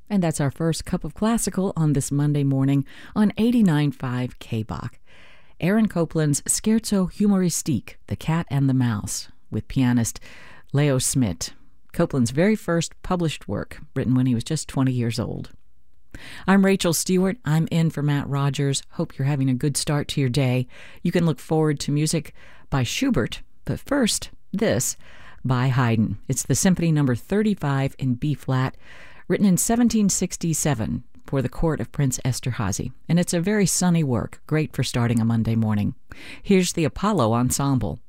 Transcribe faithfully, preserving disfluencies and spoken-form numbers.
And that's our first cup of classical on this Monday morning on eighty-nine point five K B A C. Aaron Copland's Scherzo Humoristique, The Cat and the Mouse, with pianist Leo Smit. Copland's very first published work, written when he was just twenty years old. I'm Rachel Stewart. I'm in for Matt Rogers. Hope you're having a good start to your day. You can look forward to music by Schubert, but first, this by Haydn. It's the Symphony Number thirty-five in B-flat, written in seventeen sixty-seven for the court of Prince Esterhazy, and it's a very sunny work, great for starting a Monday morning. Here's the Apollo Ensemble.